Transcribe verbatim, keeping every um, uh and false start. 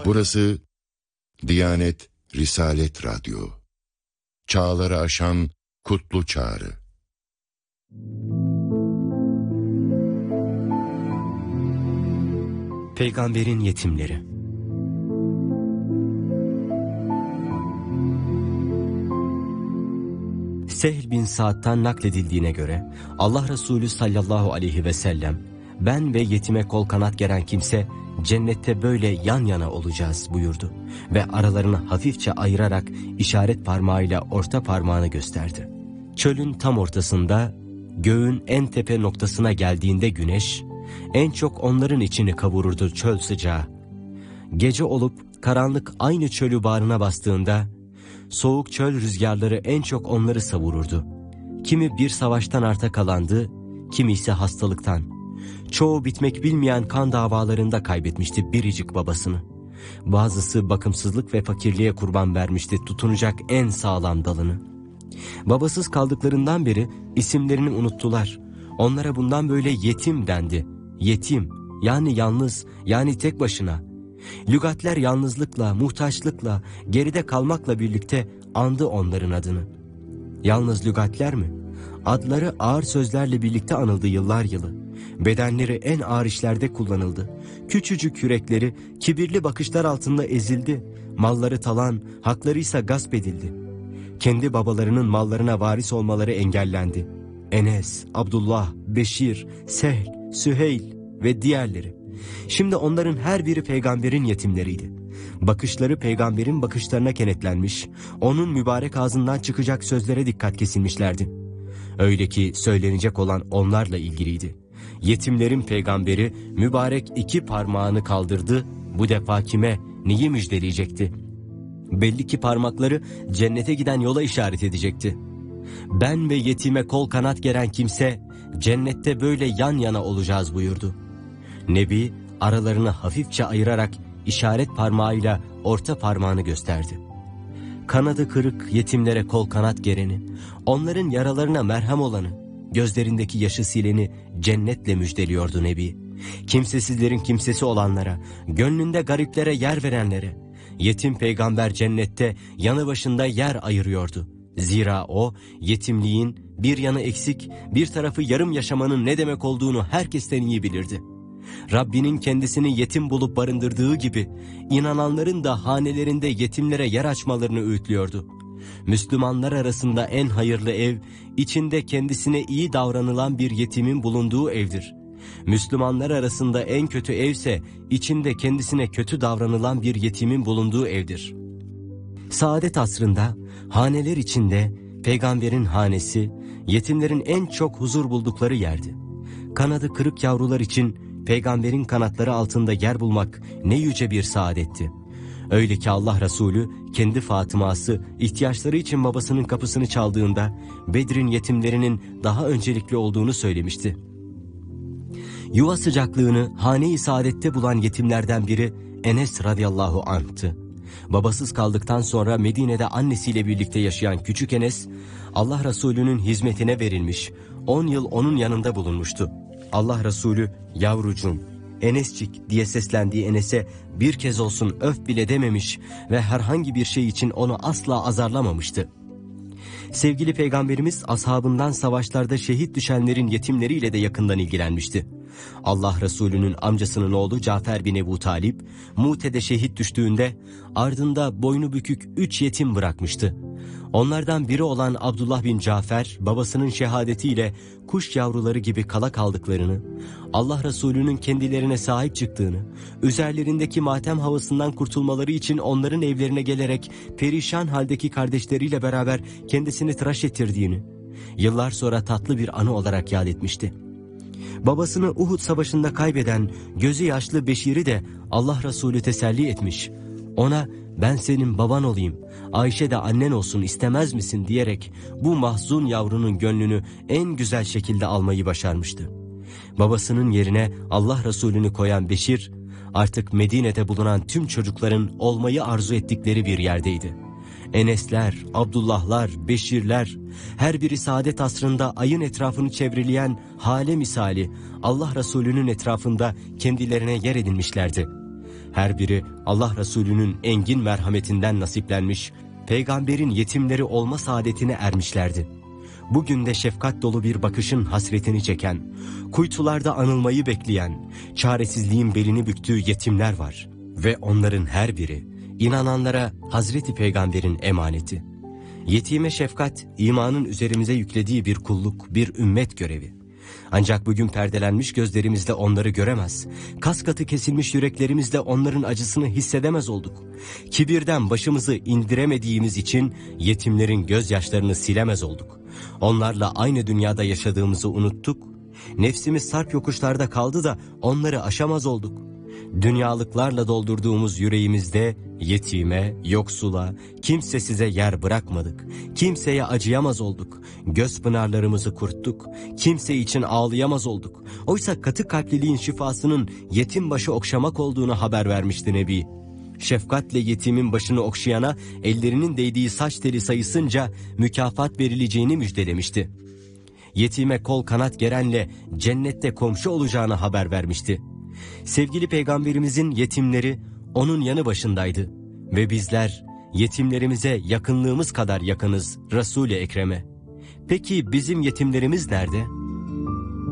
Burası Diyanet Risalet Radyo. Çağları aşan kutlu çağrı. Peygamberin yetimleri. Sehl bin Sa'd'dan nakledildiğine göre Allah Resulü sallallahu aleyhi ve sellem, ben ve yetime kol kanat geren kimse cennette böyle yan yana olacağız buyurdu ve aralarını hafifçe ayırarak işaret parmağıyla orta parmağını gösterdi. Çölün tam ortasında, göğün en tepe noktasına geldiğinde güneş en çok onların içini kavururdu çöl sıcağı. Gece olup karanlık aynı çölü bağrına bastığında soğuk çöl rüzgarları en çok onları savururdu. Kimi bir savaştan arta kalandı, kimi ise hastalıktan. Çoğu bitmek bilmeyen kan davalarında kaybetmişti biricik babasını. Bazısı bakımsızlık ve fakirliğe kurban vermişti tutunacak en sağlam dalını. Babasız kaldıklarından beri isimlerini unuttular. Onlara bundan böyle yetim dendi. Yetim, yani yalnız, yani tek başına. Lügatler yalnızlıkla, muhtaçlıkla, geride kalmakla birlikte andı onların adını. Yalnız lügatler mi? Adları ağır sözlerle birlikte anıldı yıllar yılı. Bedenleri en ağır işlerde kullanıldı. Küçücük yürekleri kibirli bakışlar altında ezildi. Malları talan, hakları ise gasp edildi. Kendi babalarının mallarına varis olmaları engellendi. Enes, Abdullah, Beşir, Sehl, Süheyl ve diğerleri. Şimdi onların her biri peygamberin yetimleriydi. Bakışları peygamberin bakışlarına kenetlenmiş, onun mübarek ağzından çıkacak sözlere dikkat kesilmişlerdi. Öyle ki söylenecek olan onlarla ilgiliydi. Yetimlerin peygamberi mübarek iki parmağını kaldırdı, bu defa kime, neyi müjdeleyecekti? Belli ki parmakları cennete giden yola işaret edecekti. Ben ve yetime kol kanat geren kimse cennette böyle yan yana olacağız buyurdu. Nebi aralarını hafifçe ayırarak işaret parmağıyla orta parmağını gösterdi. Kanadı kırık yetimlere kol kanat gereni, onların yaralarına merhem olanı, gözlerindeki yaşı sileni cennetle müjdeliyordu Nebi. Kimsesizlerin kimsesi olanlara, gönlünde gariplere yer verenlere, yetim peygamber cennette yanı başında yer ayırıyordu. Zira o, yetimliğin bir yanı eksik, bir tarafı yarım yaşamanın ne demek olduğunu herkesten iyi bilirdi. Rabbinin kendisini yetim bulup barındırdığı gibi, inananların da hanelerinde yetimlere yer açmalarını öğütlüyordu. Müslümanlar arasında en hayırlı ev, içinde kendisine iyi davranılan bir yetimin bulunduğu evdir. Müslümanlar arasında en kötü evse, içinde kendisine kötü davranılan bir yetimin bulunduğu evdir. Saadet asrında, haneler içinde, peygamberin hanesi, yetimlerin en çok huzur buldukları yerdi. Kanadı kırık yavrular için, peygamberin kanatları altında yer bulmak ne yüce bir saadetti. Öyle ki Allah Resulü kendi Fatıması ihtiyaçları için babasının kapısını çaldığında Bedir'in yetimlerinin daha öncelikli olduğunu söylemişti. Yuva sıcaklığını hane-i saadette bulan yetimlerden biri Enes radıyallahu anh'tı. Babasız kaldıktan sonra Medine'de annesiyle birlikte yaşayan küçük Enes, Allah Resulü'nün hizmetine verilmiş, on yıl onun yanında bulunmuştu. Allah Resulü, yavrucuğum, Enescik diye seslendiği Enes'e bir kez olsun öf bile dememiş ve herhangi bir şey için onu asla azarlamamıştı. Sevgili Peygamberimiz ashabından savaşlarda şehit düşenlerin yetimleriyle de yakından ilgilenmişti. Allah Resulü'nün amcasının oğlu Cafer bin Ebu Talip, Mute'de şehit düştüğünde ardında boynu bükük üç yetim bırakmıştı. Onlardan biri olan Abdullah bin Cafer, babasının şehadetiyle kuş yavruları gibi kala kaldıklarını, Allah Resulü'nün kendilerine sahip çıktığını, üzerlerindeki matem havasından kurtulmaları için onların evlerine gelerek perişan haldeki kardeşleriyle beraber kendisini tıraş ettirdiğini, yıllar sonra tatlı bir anı olarak yad etmişti. Babasını Uhud Savaşı'nda kaybeden gözü yaşlı Beşir'i de Allah Resulü teselli etmiş. Ona ben senin baban olayım, Ayşe de annen olsun istemez misin diyerek bu mahzun yavrunun gönlünü en güzel şekilde almayı başarmıştı. Babasının yerine Allah Resulü'nü koyan Beşir artık Medine'de bulunan tüm çocukların olmayı arzu ettikleri bir yerdeydi. Enesler, Abdullahlar, Beşirler, her biri saadet asrında ayın etrafını çevreleyen hale misali Allah Resulü'nün etrafında kendilerine yer edinmişlerdi. Her biri Allah Resulü'nün engin merhametinden nasiplenmiş, peygamberin yetimleri olma saadetine ermişlerdi. Bugün de şefkat dolu bir bakışın hasretini çeken, kuytularda anılmayı bekleyen, çaresizliğin belini büktüğü yetimler var. Ve onların her biri inananlara Hazreti Peygamber'in emaneti. Yetime şefkat, imanın üzerimize yüklediği bir kulluk, bir ümmet görevi. Ancak bugün perdelenmiş gözlerimizle onları göremez, kas katı kesilmiş yüreklerimizle onların acısını hissedemez olduk. Kibirden başımızı indiremediğimiz için yetimlerin gözyaşlarını silemez olduk. Onlarla aynı dünyada yaşadığımızı unuttuk. Nefsimiz sarp yokuşlarda kaldı da onları aşamaz olduk. Dünyalıklarla doldurduğumuz yüreğimizde yetime, yoksula, kimsesize yer bırakmadık. Kimseye acıyamaz olduk. Göz pınarlarımızı kuruttuk. Kimse için ağlayamaz olduk. Oysa katı kalpliliğin şifasının yetim başı okşamak olduğunu haber vermişti Nebi. Şefkatle yetimin başını okşayana ellerinin değdiği saç teli sayısınca mükafat verileceğini müjdelemişti. Yetime kol kanat gerenle cennette komşu olacağını haber vermişti. Sevgili peygamberimizin yetimleri onun yanı başındaydı ve bizler yetimlerimize yakınlığımız kadar yakınız Resul-i Ekrem'e. Peki bizim yetimlerimiz nerede?